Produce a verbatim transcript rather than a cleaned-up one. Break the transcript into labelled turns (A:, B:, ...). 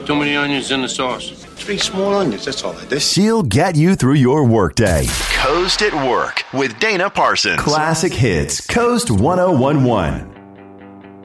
A: Too many onions in the sauce.
B: Three small onions, that's all I did.
C: She'll get you through your workday.
D: Coast at Work with Dana Parsons.
C: Classic Hits, Coast one oh one one.